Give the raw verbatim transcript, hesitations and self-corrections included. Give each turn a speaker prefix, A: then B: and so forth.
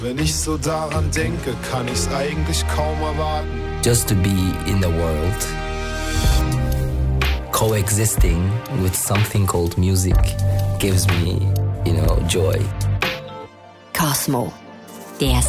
A: Wenn ich so daran denke, kann ich's eigentlich kaum erwarten.
B: Just to be in the world, coexisting with something called music gives me, you know, joy.
C: Cosmo, der